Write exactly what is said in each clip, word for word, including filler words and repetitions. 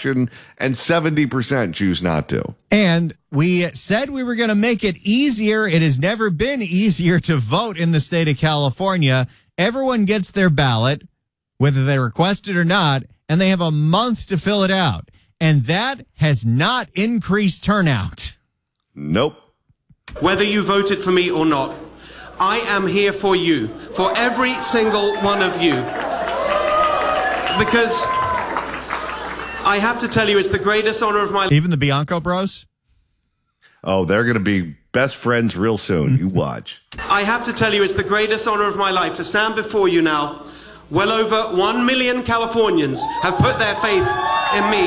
election, and seventy percent choose not to. And we said we were going to make it easier. It has never been easier to vote in the state of California. Everyone gets their ballot, whether they request it or not, and they have a month to fill it out. And that has not increased turnout. Nope. Whether you voted for me or not, I am here for you, for every single one of you. Because I have to tell you, it's the greatest honor of my life. Even the Bianco bros? Oh, they're going to be best friends real soon. You watch. I have to tell you, it's the greatest honor of my life to stand before you now. Well over one million Californians have put their faith in me.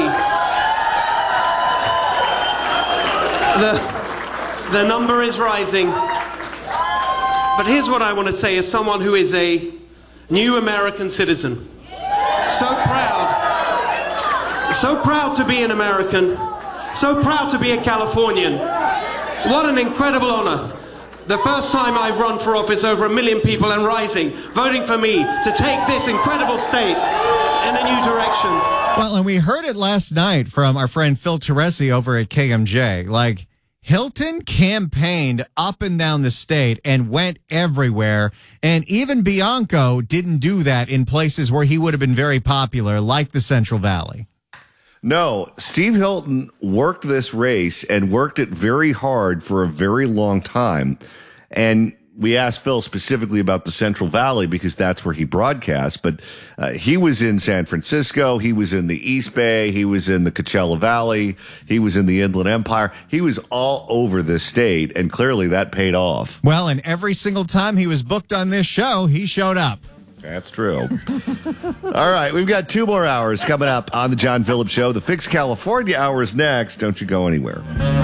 The, the number is rising. But here's what I want to say as someone who is a new American citizen. So proud. So proud to be an American. So proud to be a Californian. What an incredible honor. The first time I've run for office, over a million people and rising, voting for me to take this incredible state in a new direction. Well, and we heard it last night from our friend Phil Teresi over at K M J. Like, Hilton campaigned up and down the state and went everywhere. And even Bianco didn't do that in places where he would have been very popular, like the Central Valley. No, Steve Hilton worked this race and worked it very hard for a very long time. And we asked Phil specifically about the Central Valley because that's where he broadcasts. But uh, he was in San Francisco. He was in the East Bay. He was in the Coachella Valley. He was in the Inland Empire. He was all over this state. And clearly that paid off. Well, and every single time he was booked on this show, he showed up. That's true. All right, we've got two more hours coming up on the John Phillips Show. The Fix California hour is next. Don't you go anywhere.